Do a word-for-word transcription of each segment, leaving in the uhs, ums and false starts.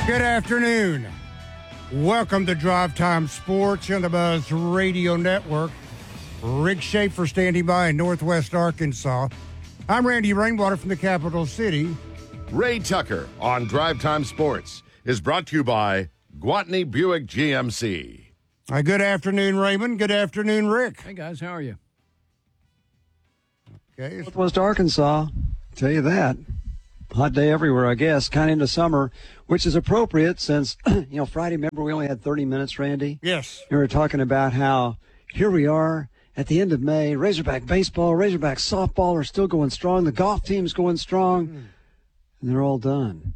Good afternoon. Welcome to Drive Time Sports on the Buzz Radio Network. Rick Schaefer standing by in Northwest Arkansas. I'm Randy Rainwater from the capital city. Ray Tucker on Drive Time Sports is brought to you by Gwatney Buick G M C. Uh, good afternoon, Raymond. Good afternoon, Rick. Hey, guys. How are you? Okay. Northwest Arkansas, tell you that. Hot day everywhere, I guess, kind of into summer, which is appropriate since, you know, Friday, remember we only had thirty minutes, Randy? Yes. We were talking about how here we are at the end of May. Razorback baseball, Razorback softball are still going strong. The golf team's going strong, mm. and they're all done.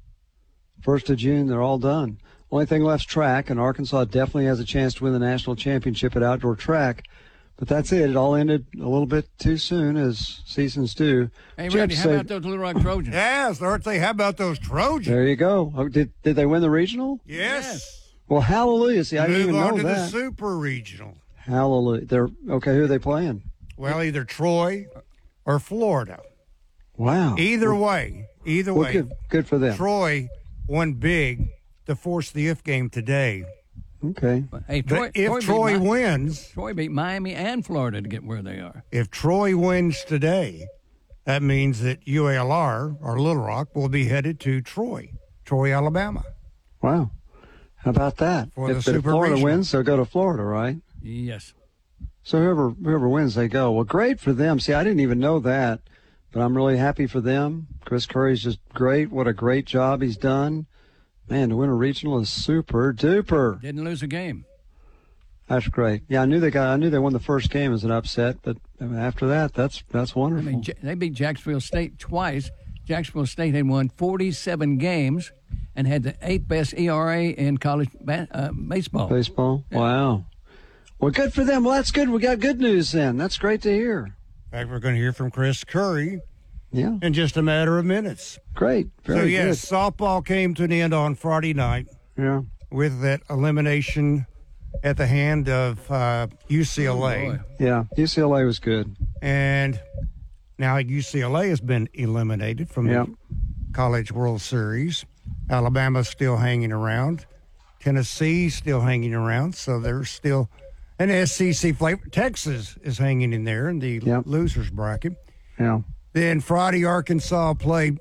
First of June, they're all done. Only thing left's track, and Arkansas definitely has a chance to win the national championship at outdoor track. But that's it. It all ended a little bit too soon, as seasons do. Hey, Randy, how about those Little Rock Trojans? Yes, aren't they? How about those Trojans? There you go. Oh, did did they win the regional? Yes. yes. Well, hallelujah. See, I didn't even know that. Move on to the Super Regional. Hallelujah. They're okay. Who are they playing? Well, either Troy or Florida. Wow. Either way, either well, way. Good, good for them. Troy won big to force the if game today. Okay. Hey, Troy, but if Troy, Troy beat wins, Troy beat Miami and Florida to get where they are. If Troy wins today, that means that U A L R, or Little Rock, will be headed to Troy, Troy, Alabama. Wow. How about that? For if, the if Super Florida Regional. wins, they'll go to Florida, right? Yes. So whoever whoever wins, they go. Well, great for them. See, I didn't even know that, but I'm really happy for them. Chris Curry's just great. What a great job he's done. Man, to win a regional is super duper. Didn't lose a game. That's great. Yeah, I knew they got. I knew they won the first game as an upset, but after that, that's that's wonderful. I mean, they beat Jacksonville State twice. Jacksonville State had won forty-seven games and had the eighth best E R A in college ba- uh, baseball. Baseball. Yeah. Wow. Well, good for them. Well, that's good. We got good news then. That's great to hear. In fact, we're going to hear from Chris Curry Yeah. in just a matter of minutes. Great. Very so, yes, good. softball came to an end on Friday night Yeah. with that elimination at the hand of uh, U C L A. Oh, boy. Yeah. U C L A was good. And now U C L A has been eliminated from Yeah. the College World Series. Alabama's still hanging around. Tennessee's still hanging around, so there's still an S E C flavor. Texas is hanging in there in the Yep. losers bracket. Yeah. Then Friday, Arkansas played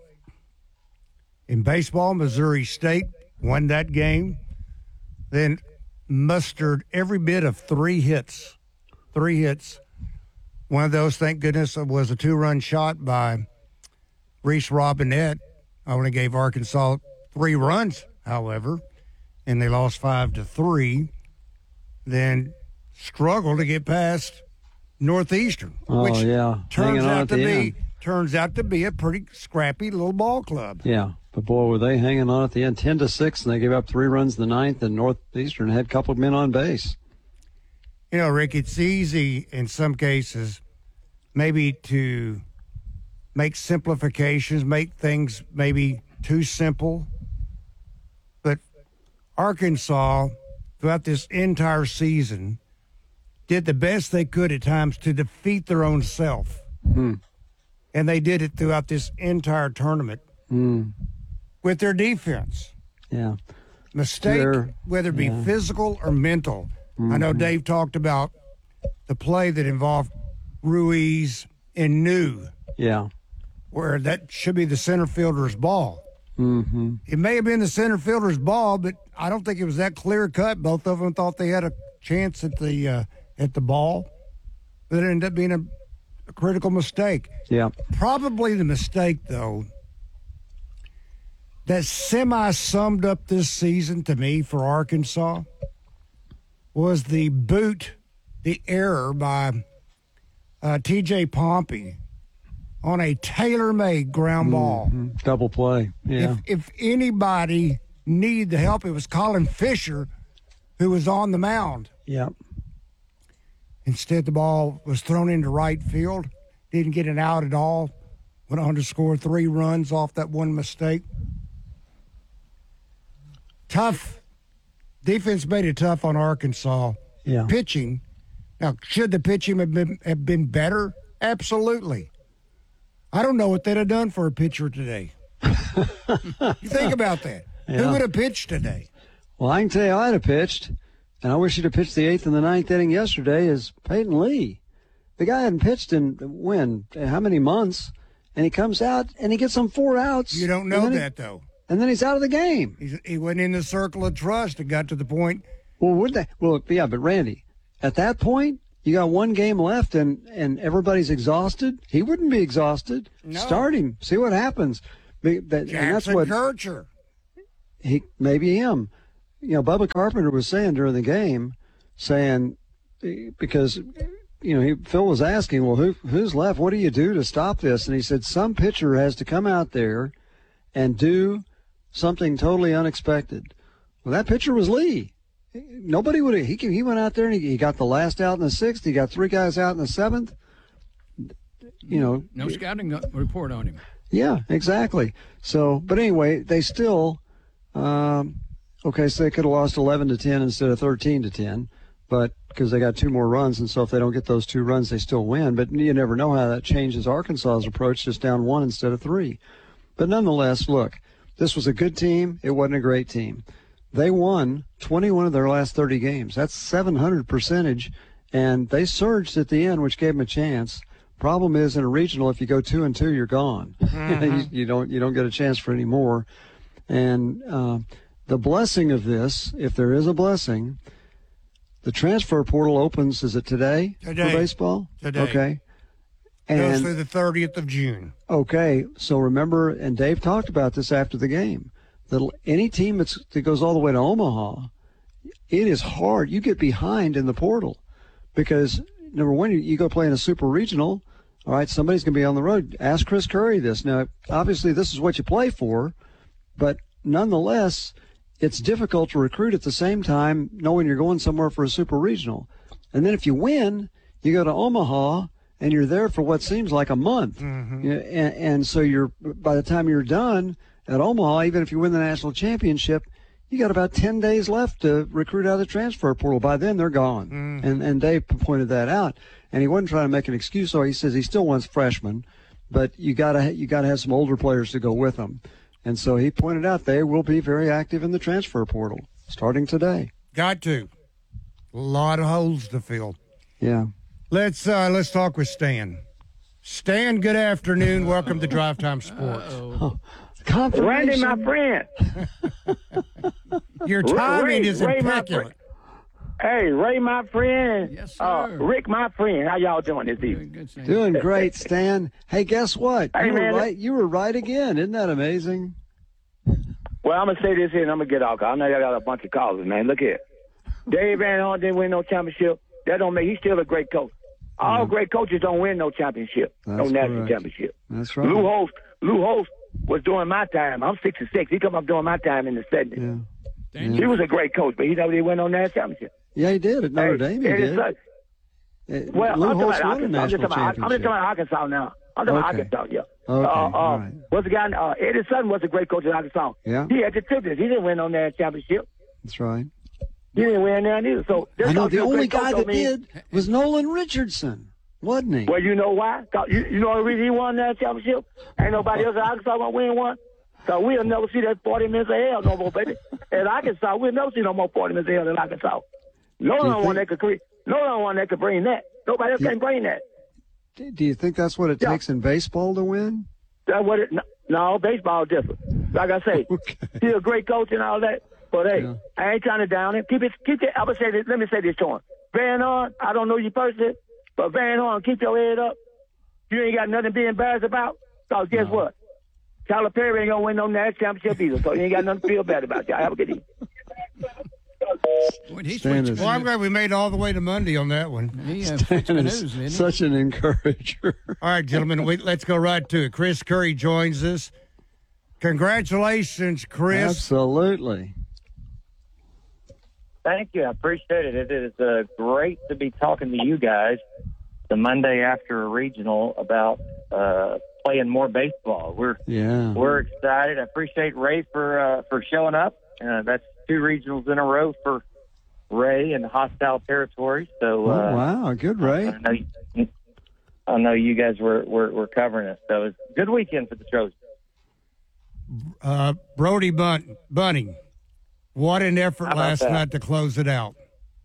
in baseball. Missouri State won that game. Then mustered every bit of three hits. Three hits. One of those, thank goodness, was a two-run shot by Reese Robinette. Only gave Arkansas three runs, however, and they lost five to three. Then struggled to get past Northeastern, Oh, which yeah. turns Hanging on out at to the be end. turns out to be a pretty scrappy little ball club. Yeah. But, boy, were they hanging on at the end. ten to six, and they gave up three runs in the ninth, and Northeastern had a couple of men on base. You know, Rick, it's easy in some cases maybe to make simplifications, make things maybe too simple. But Arkansas, throughout this entire season, did the best they could at times to defeat their own self. Hmm. And they did it throughout this entire tournament Hmm. with their defense. Yeah. Mistake, Sure. whether it be Yeah. physical or mental. Mm-hmm. I know Dave talked about the play that involved Ruiz and New, Yeah. where that should be the center fielder's ball. Mm-hmm. It may have been the center fielder's ball, but I don't think it was that clear cut. Both of them thought they had a chance at the uh, at the ball, but it ended up being a, a critical mistake. Yeah. Probably the mistake, though, that semi-summed up this season to me for Arkansas was the boot, the error by uh, T J Pompey on a tailor-made ground ball. Mm-hmm. Double play. Yeah. If, if anybody needed the help, it was Colin Fisher, who was on the mound. Yeah. Instead, the ball was thrown into right field, didn't get it out at all, went on to score three runs off that one mistake. Tough. Defense made it tough on Arkansas. Yeah. Pitching. Now, should the pitching have been, have been better? Absolutely. I don't know what they'd have done for a pitcher today. You think about that. Yeah. Who would have pitched today? Well, I can tell you I'd have pitched, and I wish he'd have pitched the eighth and the ninth inning yesterday, is Peyton Lee. The guy hadn't pitched in, when, how many months, and he comes out and he gets some four outs. You don't know that, he, though. And then he's out of the game. He's, he went in the circle of trust and got to the point. Well, would they? Well, yeah, but Randy, at that point, you got one game left and, and everybody's exhausted. He wouldn't be exhausted. No. Start him. See what happens. That, Jackson and that's what Kircher. He maybe him. You know, Bubba Carpenter was saying during the game, saying because you know he, Phil was asking, well, who who's left? What do you do to stop this? And he said some pitcher has to come out there and do something totally unexpected. Well, that pitcher was Lee. Nobody would have. He he went out there and he, he got the last out in the sixth. He got three guys out in the seventh. You know, no scouting report on him. Yeah, exactly. So, but anyway, they still. Um, okay, so they could have lost eleven to ten instead of thirteen to ten, but because they got two more runs, and so if they don't get those two runs, they still win. But you never know how that changes Arkansas's approach, just down one instead of three. But nonetheless, look, this was a good team. It wasn't a great team. They won twenty-one of their last thirty games. That's seven hundred percentage, and they surged at the end, which gave them a chance. Problem is, in a regional, if you go two and two, you're gone. Mm-hmm. you, you don't you don't get a chance for any more. And uh, the blessing of this, if there is a blessing, the transfer portal opens, is it today, today. for baseball? Today. Okay. And goes and, through the thirtieth of June. Okay. So remember, and Dave talked about this after the game, that any team that's, that goes all the way to Omaha, it is hard. You get behind in the portal because, number one, you, you go play in a super regional. All right, somebody's going to be on the road. Ask Chris Curry this. Now, obviously, this is what you play for. But nonetheless, it's difficult to recruit at the same time knowing you're going somewhere for a super regional. And then if you win, you go to Omaha and you're there for what seems like a month. Mm-hmm. You know, and, and so you're by the time you're done at Omaha, even if you win the national championship, you got about ten days left to recruit out of the transfer portal. By then, they're gone. Mm-hmm. And and Dave pointed that out. And he wasn't trying to make an excuse. So he says he still wants freshmen, but you gotta you gotta have some older players to go with them. And so he pointed out they will be very active in the transfer portal starting today. Got to. A lot of holes to fill. Yeah. Let's uh, let's talk with Stan. Stan, good afternoon. Welcome to Drive Time Sports. Oh, Randy, my friend. Your timing Ray, is Ray, impeccable. Hey, Ray, my friend. Yes, sir. Uh, Rick, my friend. How y'all doing this evening? Good, Stan. Doing great, Stan. Hey, guess what? Hey, you were man. right. You were right again. Isn't that amazing? Well, I'm going to say this here and I'm going to get off. I know I got a bunch of callers, man. Look here. Dave Van Horn didn't win no championship. That don't make, he's still a great coach. All yeah. great coaches don't win no championship, That's no national correct. championship. That's right. Lou Holtz, Lou Holtz was during my time. I'm sixty-six. He come up during my time in the seventies. Yeah. He was a great coach, but he never did win no national championship. Yeah, he did at Notre Hey, Dame. He it is did. such- Uh, Well, Lou I'm talking Holtz about won a Arkansas. I'm just national talking about, I'm just championship. talking about Arkansas now. I'm talking about Okay. Arkansas, yeah. Okay, uh, uh, all right. What's the guy? Uh, Eddie Sutton was a great coach at Arkansas. Yeah. He had the Tibbetts. He didn't win no national championship. That's right. He didn't win there either. So this I know coach the is a only great coach, guy don't that mean- did was Nolan Richardson, wasn't he? Well, you know why? 'Cause You, you know the reason he won that championship? Ain't nobody else at Arkansas gonna win one. So we'll never see that forty minutes of hell no more, baby. At Arkansas, we'll never see no more forty minutes of hell in Arkansas. No Do you one one think- that could create. No one that could bring that. Nobody else Do- can bring that. Do you think that's what it Yeah. takes in baseball to win? That's what it. No, no baseball different. Like I say, Okay. he's a great coach and all that. But hey, Yeah. I ain't trying to down him. Keep it. Keep it. I'm gonna say this. Let me say this to him. Van Horn, I don't know you personally, but Van Horn, keep your head up. You ain't got nothing to be embarrassed about. Cause guess No. what? Calipari ain't gonna win no national championship either. So you ain't got nothing to feel bad about. Y'all have a good evening. Boy, he Stan switched is- Well, I'm glad we made it all the way to Monday on that one. He uh, switched Stan canoes, is didn't he? such an encourager. All right, gentlemen, we, let's go right to it. Chris Curry joins us. Congratulations, Chris. Absolutely. Thank you. I appreciate it. It is uh, great to be talking to you guys the Monday after a regional about uh, playing more baseball. We're Yeah. we're excited. I appreciate Ray for uh, for showing up. Uh, that's two regionals in a row for Ray in hostile territory. So Oh, uh, wow. Good, Ray. I know you, I know you guys were, were, were covering it. So it's a good weekend for the Trojans. Uh, Brody Bunt, Bunting, what an effort How about last that? night to close it out.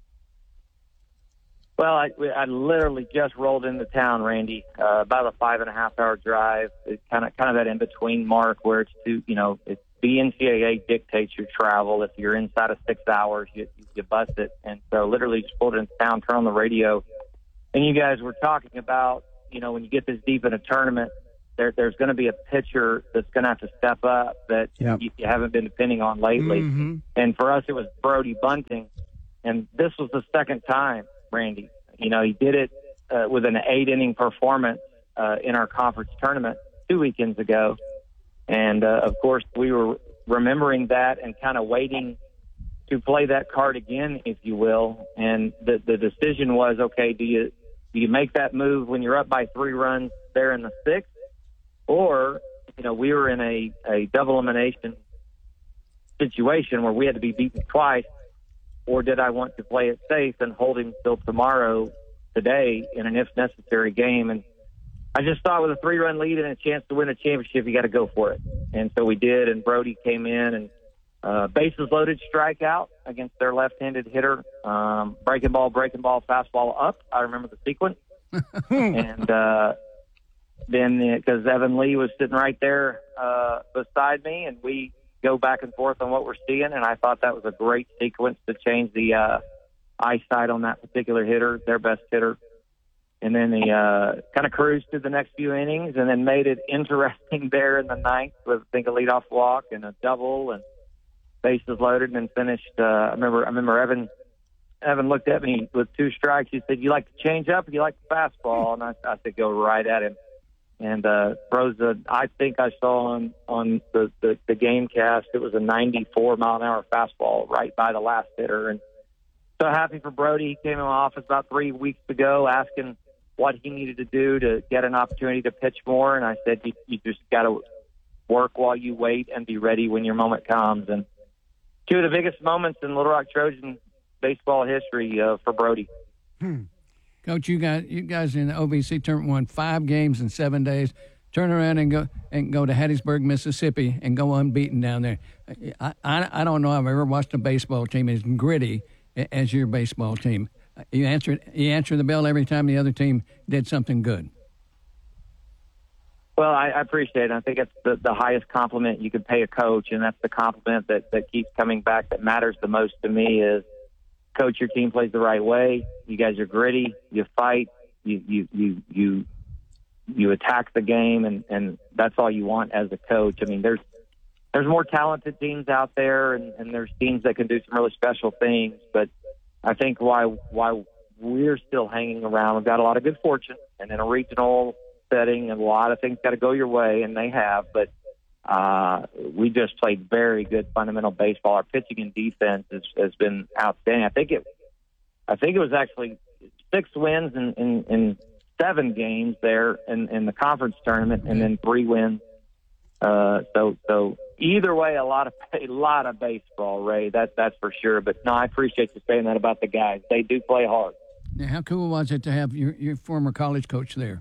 Well, I, I literally just rolled into town, Randy. Uh, about a five and a half hour drive. It's kind of kind of that in between mark where it's too, you know, it's the N C double A dictates your travel. If you're inside of six hours, you you bust it. And so, literally, just pulled into town, turned on the radio, and you guys were talking about, you know, when you get this deep in a tournament, there there's going to be a pitcher that's going to have to step up that Yep. you, you haven't been depending on lately. Mm-hmm. And for us, it was Brody Bunting, and this was the second time. Randy, you know, he did it uh, with an eight-inning performance uh, in our conference tournament two weekends ago. And, uh, of course, we were remembering that and kind of waiting to play that card again, if you will. And the, the decision was, okay, do you do you make that move when you're up by three runs there in the sixth? Or, you know, we were in a, a double elimination situation where we had to be beaten twice. Or did I want to play it safe and hold him till tomorrow, today, in an if-necessary game? And I just thought with a three-run lead and a chance to win a championship, you got to go for it. And so we did, and Brody came in and uh, bases loaded strikeout against their left-handed hitter. Um, breaking ball, breaking ball, fastball up. I remember the sequence. and uh, then because Evan Lee was sitting right there uh, beside me, and we go back and forth on what we're seeing, and I thought that was a great sequence to change the uh, eyesight on that particular hitter, their best hitter. And then he uh, kind of cruised through the next few innings and then made it interesting there in the ninth with, I think, a leadoff walk and a double and bases loaded, and then finished. Uh, I remember I remember Evan Evan looked at me with two strikes. He said, "You like to change up or you like the fastball?" And I, I said, "Go right at him." And uh, throws a, I think I saw on, on the, the, the game cast, it was a ninety-four mile an hour fastball right by the last hitter. And so happy for Brody. He came in my office about three weeks ago asking what he needed to do to get an opportunity to pitch more. And I said, you, you just got to work while you wait and be ready when your moment comes. And two of the biggest moments in Little Rock Trojan baseball history uh, for Brody. Hmm. Coach, you guys, you guys in the O V C tournament won five games in seven days. Turn around and go and go to Hattiesburg, Mississippi, and go unbeaten down there. I, I, I don't know if I've ever watched a baseball team as gritty as your baseball team. You answered you answered the bell every time the other team did something good. Well, I, I appreciate it. I think it's the, the highest compliment you could pay a coach, and that's the compliment that, that keeps coming back that matters the most to me is, Coach, your team plays the right way. You guys are gritty. You fight. You you you you, you attack the game, and, and that's all you want as a coach. I mean, there's there's more talented teams out there, and, and there's teams that can do some really special things. But I think why why we're still hanging around, we've got a lot of good fortune, and in a regional setting, and a lot of things got to go your way, and they have. But Uh, we just played very good fundamental baseball. Our pitching and defense has, has been outstanding. I think it, I think it was actually six wins in, in, in seven games there in, in the conference tournament, and then three wins. Uh, so, so either way, a lot of a lot of baseball, Ray. That that's for sure. But no, I appreciate you saying that about the guys. They do play hard. Now, how cool was it to have your, your former college coach there?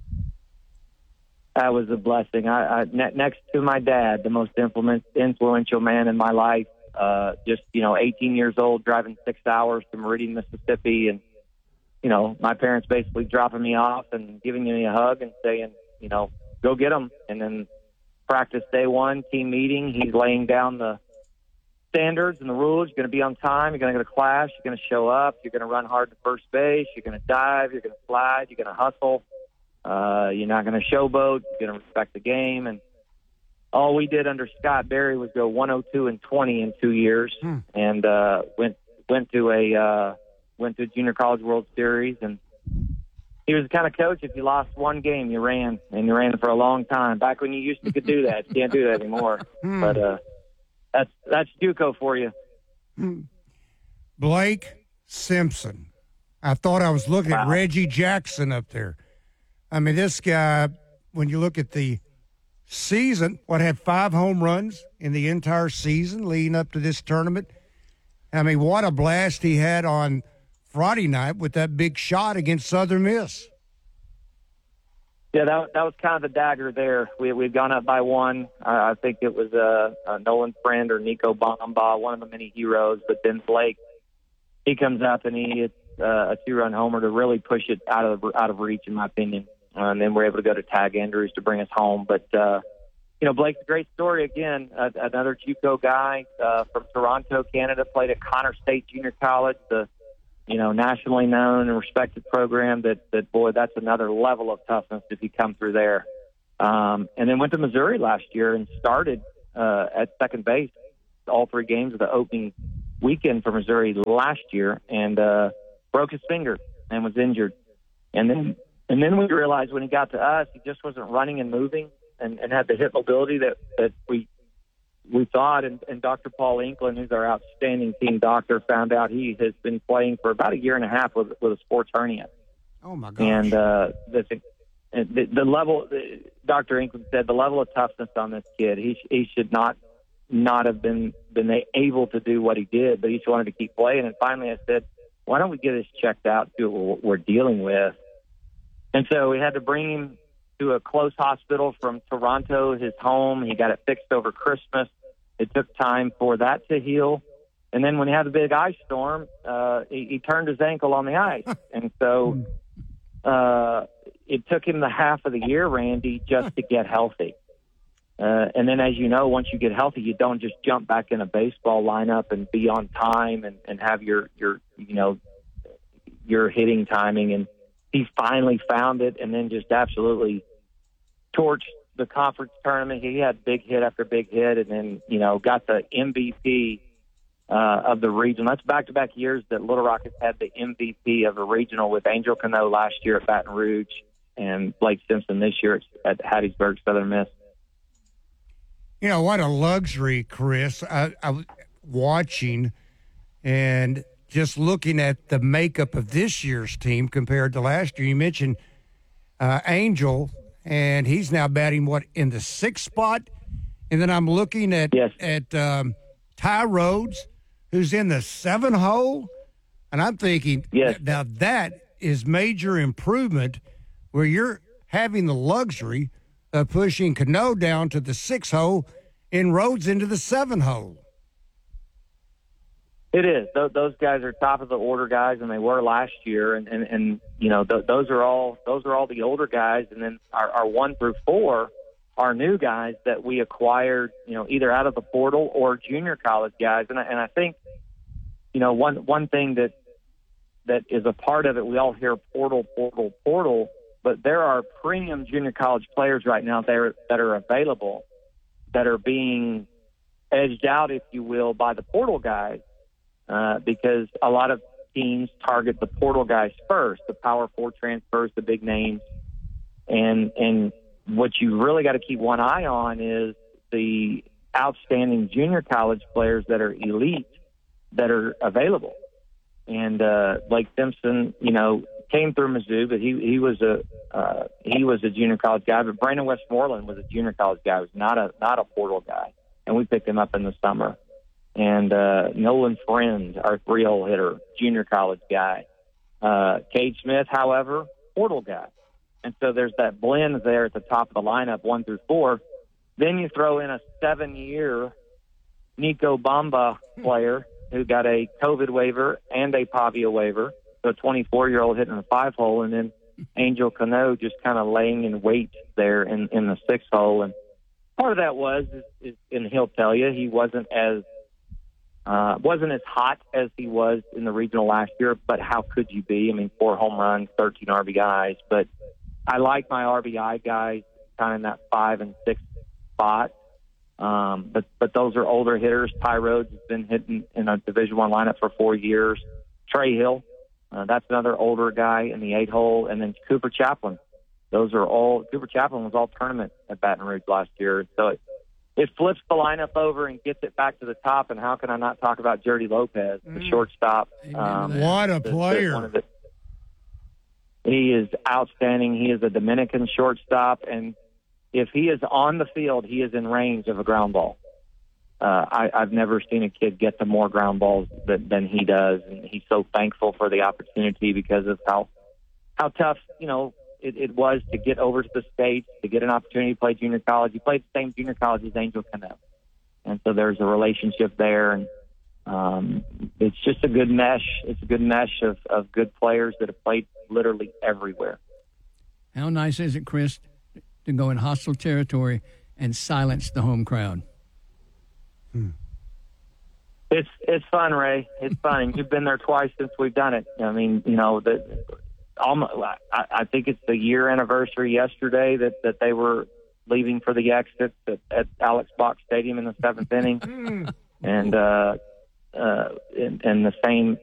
That was a blessing. I, I ne- next to my dad, the most influence, influential man in my life. Uh, just you know, eighteen years old, driving six hours to Meridian, Mississippi, and you know, my parents basically dropping me off and giving me a hug and saying, you know, go get them. And then practice day one, team meeting. He's laying down the standards and the rules. You're going to be on time. You're going to go to class. You're going to show up. You're going to run hard to first base. You're going to dive. You're going to slide. You're going to hustle. Uh, you're not going to showboat. You're going to respect the game. And all we did under Scott Berry was go one oh two and twenty in two years, hmm. and uh, went went to a uh, went to a Junior College World Series. And he was the kind of coach, if you lost one game, you ran, and you ran for a long time. Back when you used to could do that, you can't do that anymore. Hmm. But uh, that's that's JUCO for you. Blake Simpson. I thought I was looking wow. at Reggie Jackson up there. I mean, this guy, when you look at the season, what, had five home runs in the entire season leading up to this tournament? I mean, what a blast he had on Friday night with that big shot against Southern Miss. Yeah, that that was kind of the dagger there. We we'd gone up by one. Uh, I think it was uh, uh, Nolan Friend or Nico Bamba, one of the many heroes. But then Blake, he comes up and he hits uh, a two-run homer to really push it out of out of reach, in my opinion. Uh, and then we're able to go to Tag Andrews to bring us home. But uh, you know, Blake's a great story again. Uh, another JUCO guy uh, from Toronto, Canada, played at Connor State Junior College, the you know, nationally known and respected program that, that boy, that's another level of toughness if you come through there. Um, and then went to Missouri last year and started uh, at second base all three games of the opening weekend for Missouri last year and uh, broke his finger and was injured. And then and then we realized when he got to us, he just wasn't running and moving and, and had the hip mobility that, that we we thought, and, and Doctor Paul Inkland, who's our outstanding team doctor, found out he has been playing for about a year and a half with, with a sports hernia. Oh, my gosh. And uh, the, the, the level, Doctor Inkland said, the level of toughness on this kid, he, he should not not have been, been able to do what he did, but he just wanted to keep playing. And finally I said, why don't we get this checked out, see what we're dealing with? And so we had to bring him to a close hospital from Toronto, his home. He got it fixed over Christmas. It took time for that to heal. And then when he had the big ice storm, uh, he, he turned his ankle on the ice. And so uh, it took him the half of the year, Randy, just to get healthy. Uh, and then, as you know, once you get healthy, you don't just jump back in a baseball lineup and be on time and, and have your, your, you know, your hitting timing. And he finally found it and then just absolutely torched the conference tournament. He had big hit after big hit and then, you know, got the M V P uh, of the region. That's back-to-back years that Little Rock has had the M V P of a regional with Angel Cano last year at Baton Rouge and Blake Simpson this year at Hattiesburg Southern Miss. You know, what a luxury, Chris. I, I was watching and just looking at the makeup of this year's team compared to last year. You mentioned uh, Angel, and he's now batting, what, in the sixth spot? And then I'm looking at, yes. at um, Ty Rhodes, who's in the seven hole. And I'm thinking, yes. now that is major improvement where you're having the luxury of pushing Cano down to the six hole and Rhodes into the seven hole. It is. Th- those guys are top of the order guys, and they were last year. And, and, and you know, th- those are all those are all the older guys. And then our, our one through four are new guys that we acquired, you know, either out of the portal or junior college guys. And I, and I think, you know, one one thing that that is a part of it, we all hear portal, portal, portal, but there are premium junior college players right now there that are available that are being edged out, if you will, by the portal guys. Uh, because a lot of teams target the portal guys first, the Power Four transfers, the big names, and and what you really got to keep one eye on is the outstanding junior college players that are elite that are available. And uh, Blake Simpson, you know, came through Mizzou, but he he was a uh, he was a junior college guy. But Brandon Westmoreland was a junior college guy, was not a not a portal guy, and we picked him up in the summer. And uh, Nolan Friend, our three-hole hitter, junior college guy. Uh, Cade Smith, however, portal guy. And so there's that blend there at the top of the lineup, one through four. Then you throw in a seven-year Nico Bamba player who got a COVID waiver and a Pavia waiver, so a twenty-four-year-old hitting a five-hole, and then Angel Cano just kind of laying in wait there in, in the six-hole. And part of that was, is, is, and he'll tell you, he wasn't as Uh, wasn't as hot as he was in the regional last year, but how could you be? I mean, four home runs, thirteen R B Is. But I like my R B I guys kind of in that five and six spot. Um, but but those are older hitters. Ty Rhodes has been hitting in a Division One lineup for four years. Trey Hill, uh, that's another older guy in the eight hole, and then Cooper Chaplin. Those are all. Cooper Chaplin was all tournament at Baton Rouge last year, so it, it flips the lineup over and gets it back to the top. And how can I not talk about Jordy Lopez, the mm. shortstop? Um, what a the, player! The, the, he is outstanding. He is a Dominican shortstop, and if he is on the field, he is in range of a ground ball. Uh, I, I've never seen a kid get to more ground balls than, than he does, and he's so thankful for the opportunity because of how how tough, you know, it, it was to get over to the States, to get an opportunity to play junior college. He played the same junior college as Angel Cano. And so there's a relationship there. And um, it's just a good mesh. It's a good mesh of, of good players that have played literally everywhere. How nice is it, Chris, to go in hostile territory and silence the home crowd? Hmm. It's it's fun, Ray. It's fun. You've been there twice since we've done it. I mean, you know, the, almost, I, I think it's the year anniversary yesterday that, that they were leaving for the exits at, at Alex Box Stadium in the seventh inning, and uh, uh, in, in the same